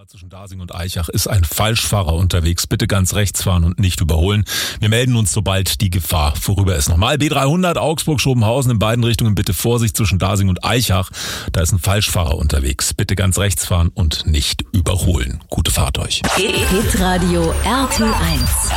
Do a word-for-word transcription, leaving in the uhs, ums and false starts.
Zwischen Dasing und Aichach ist ein Falschfahrer unterwegs. Bitte ganz rechts fahren und nicht überholen. Wir melden uns, sobald die Gefahr vorüber ist. Nochmal B dreihundert Augsburg-Schobenhausen in beiden Richtungen. Bitte Vorsicht zwischen Dasing und Aichach. Da ist ein Falschfahrer unterwegs. Bitte ganz rechts fahren und nicht überholen. Gute Fahrt euch. Hitradio R T eins.